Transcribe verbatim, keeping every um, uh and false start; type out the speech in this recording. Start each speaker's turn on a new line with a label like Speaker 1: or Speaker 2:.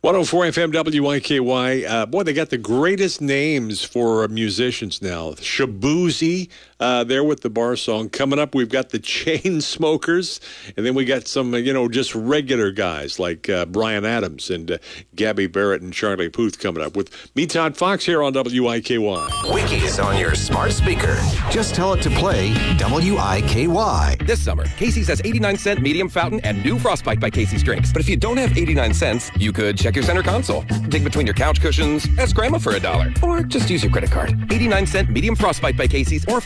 Speaker 1: one oh four F M W I K Y. Uh, boy, they got the greatest names for uh, musicians now. Shabuzi, uh, there with the bar song. Coming up, we've got the Chainsmokers, and then we got some, uh, you know, just regular guys like uh, Bryan Adams and uh, Gabby Barrett and Charlie Puth coming up. With me, Todd Fox, here on W I K Y.
Speaker 2: Wikis on your smart speaker. Just tell it to play W I K Y.
Speaker 3: This summer, Casey's has eighty-nine cent medium fountain and new Frostbite by Casey's drinks. But if you don't have eighty-nine cents, you could check your center console, dig between your couch cushions, ask grandma for a dollar, or just use your credit card. eighty-nine cent medium Frostbite by Casey's or